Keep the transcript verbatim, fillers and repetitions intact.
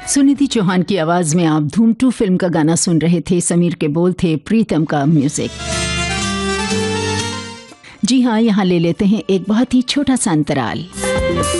सुनिधि चौहान की आवाज में आप धूम टू फिल्म का गाना सुन रहे थे। समीर के बोल थे, प्रीतम का म्यूजिक। जी हाँ, यहाँ ले लेते हैं एक बहुत ही छोटा सा अंतराल।